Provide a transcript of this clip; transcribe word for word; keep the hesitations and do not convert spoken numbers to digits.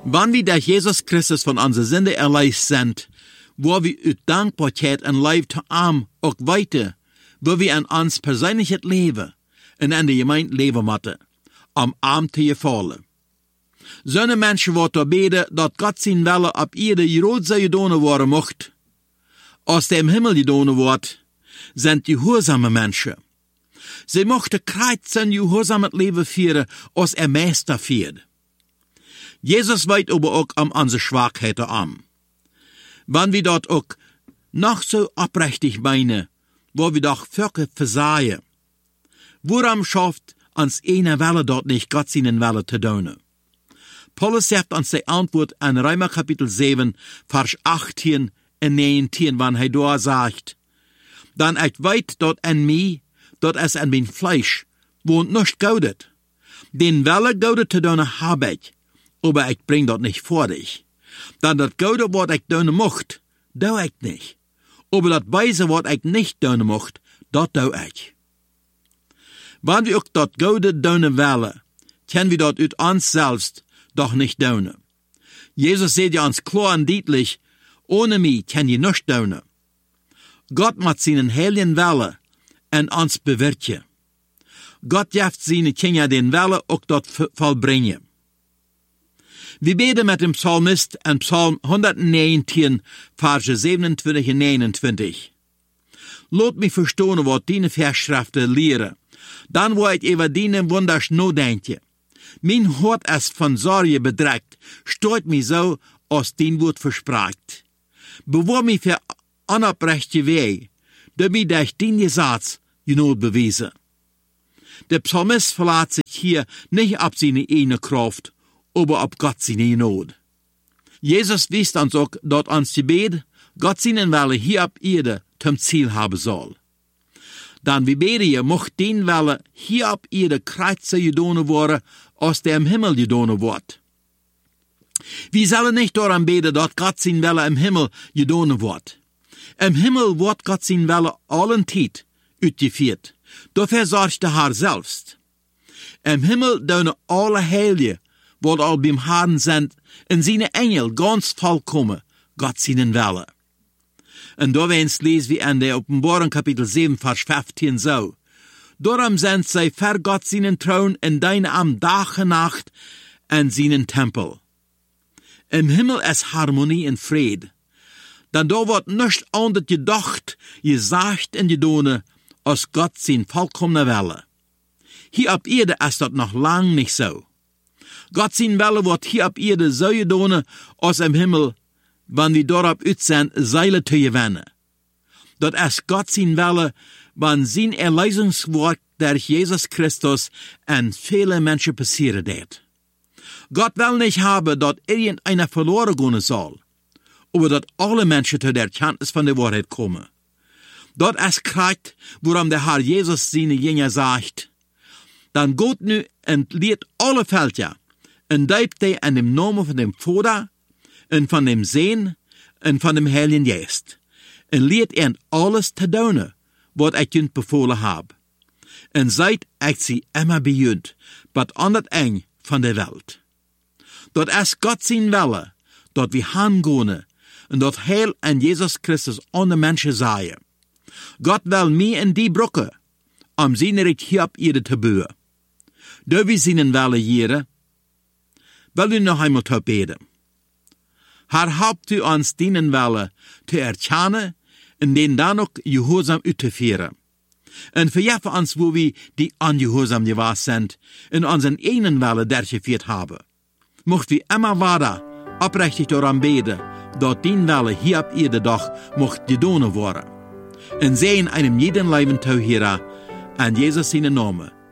Wann wir durch Jesus Christus von unserer Sünde erlöst sind, wo wir uit Dankbarkeit en Leib te arm auch weiter, wo wir an uns persönliches Leben und an der Gemeinde leben müssen, am Arm zu gefallen. Zo'n Menschen wordt er beten dat Gott zijn Wille op ieder Jood zou gedaan worden mocht. Als der im Himmel gedaan wordt, sind gehorsame Menschen. Sie mochten kreit zijn gehorsames Leben führen, als er Meister führt. Jesus weet aber auch an unsere Schwachheiten an. Wenn wir dort auch noch so abrechtig meinen, wo wir doch Völker versahen, woran schafft uns eine Welle dort nicht Gott seinen Wille zu tun? Paulus sagt uns die Antwort an Römer Kapitel sieben, Vers achtzehn und neunzehn, wann er da sagt, dann ich weit dort an mich, dort es an mein Fleisch wohnt nicht gaudet. Den Welle gaudet zu tun habe ich, aber ich bring dort nicht vor dich. Dann das Gaude, was ich tun mocht, do ich nicht. Aber das Weise, was ich nicht tun mocht, das do ich. Wenn wir auch dort Gaude tun wollen, können wir dort uit uns selbst doch nicht tun. Jesus sagt ja uns klar und deutlich, ohne mich kann je nicht tun. Gott macht seinen heiligen Wille und uns bewirken. Gott jaft seine Kinder den Wille auch dort vollbringen. Wir beten mit dem Psalmist in Psalm hundertneunzehn, Verse siebenundzwanzig und neunundzwanzig. Laat mich verstehen, was deine Verschriften lehren. Dann wo ich über deine Wunders nachdenken. Mein Hort ist von Sorge bedreckt, stört mich so, als dein Wort verspricht. Bewahr mich für unabrechte Wege, damit durch dein Gesetz Not bewiesen. Der Psalmist verlässt sich hier nicht auf seine eigene Kraft, aber auf Gott seine Not. Jesus wies uns auch dort ans Gebet, Gott seinen Wille hier auf Erde zum Ziel haben soll. Dann wie bete ihr, mocht den Wille hier auf Erde kreuzer gedaan worden, als der im Himmel gedaan wird. Wir sollen nicht daran beten, dass Gott sein Wille im Himmel gedaan wird. Im Himmel wird Gott sein Wille allen Zeit uitgeführt. Dafür sorgt der Herr selbst. Im Himmel tun alle Heilige, wo all beim Herrn sind, in seine Engel ganz vollkommen Gott seinen Wille. Und da wenn's lesen wir in der Offenbarung Kapitel sieben, Vers fünfzehn so. Darum sind sie für Gott seinen Thron in deine am Tag und Nacht in seinen Tempel. Im Himmel ist Harmonie und Fried. Denn da wird nicht anders gedacht, gesagt und gedaan, als Gott sein vollkommener Wille. Hier auf Erde ist das noch lang nicht so. Gott sein Wille wird hier auf Erde so gedaan, als im Himmel, wenn wir darauf uit sind, Seile zu gewinnen. Das ist Gott sein Wille, wenn sein Erlösungswort durch Jesus Christus an viele Menschen passieren wird. Gott will nicht haben, dass irgendeiner verloren gehen soll, aber dass alle Menschen zu der Kenntnis von der Wahrheit kommen. Das ist Kraft, worum der Herr Jesus seine Jünger sagt, dann geht nu und lehrt alle Völker und deupt die in dem Namen von dem Vater und von dem Sohn und von dem Heiligen Geist und lehrt ihnen alles zu tun, was ich ihnen befohlen habe. Und seid ich sie immer bejüht, was anders eng von der Welt. Dort ist Gott sein Wille, dort wir hingehen und dort Heil an Jesus Christus ohne Menschen sei. Gott will mir in die Brücke, um seine Recht hier auf Erde zu bauen. Da wir seinen Wille hier, will ich noch einmal zu beten. Herr, habt du uns dienen Wille zu erkennen und den dann auch gehorsam auszuführen. Und verjeffe uns, wo wir die ungehorsam gewesen sind, in unseren eigenen Wille durchgeführt haben. Mocht wir immer weiter abrechtig daran beten, dass den Wille hier auf Erde doch mocht gedaan worden. Und sehen einem jeden Leben zu hier, an Jesus seinen Namen.